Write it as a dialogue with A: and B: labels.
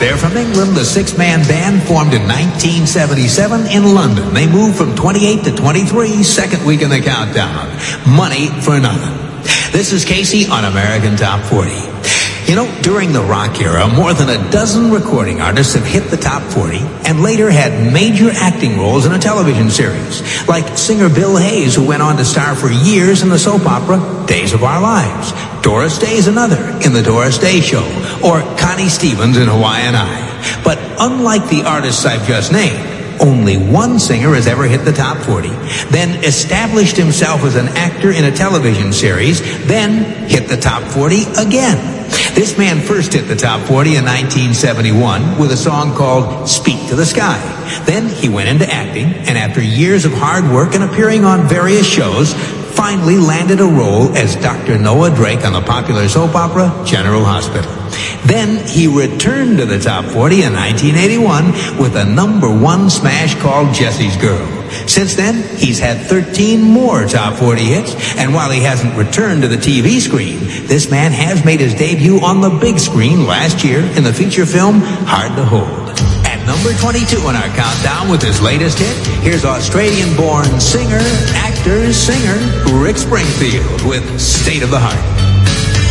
A: They're from England, the six-man band formed in 1977 in London. They moved from 28 to 23, second week in the countdown. Money for Nothing. This is Casey on American Top 40. You know, during the rock era, more than a dozen recording artists have hit the top 40 and later had major acting roles in a television series, like singer Bill Hayes, who went on to star for years in the soap opera Days of Our Lives. Doris Day's another in The Doris Day Show, or Connie Stevens in Hawaiian Eye. But unlike the artists I've just named, only one singer has ever hit the top 40, then established himself as an actor in a television series, then hit the top 40 again. This man first hit the top 40 in 1971 with a song called Speak to the Sky. Then he went into acting, and after years of hard work and appearing on various shows, finally landed a role as Dr. Noah Drake on the popular soap opera General Hospital. Then he returned to the top 40 in 1981 with a #1 smash called Jesse's Girl. Since then, he's had 13 more top 40 hits, and while he hasn't returned to the TV screen, this man has made his debut on the big screen last year in the feature film Hard to Hold. At number 22 in our countdown with his latest hit, here's Australian-born singer, actor, Rick Springfield with State of the Heart.